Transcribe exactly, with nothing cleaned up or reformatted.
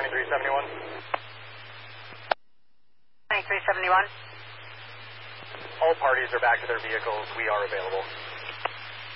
twenty-three seventy-one. twenty-three seventy-one. All parties are back to their vehicles. We are available.